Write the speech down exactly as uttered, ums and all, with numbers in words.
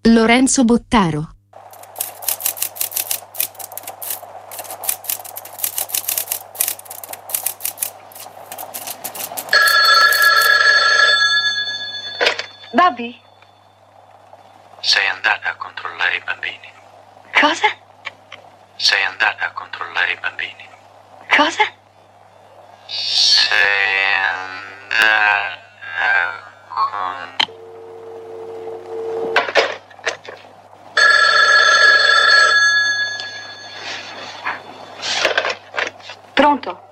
Lorenzo Bottaro. Bobby? Sei andata a controllare i bambini. Cosa? Sei andata a controllare i bambini. Cosa? Sei andata a con... Pronto?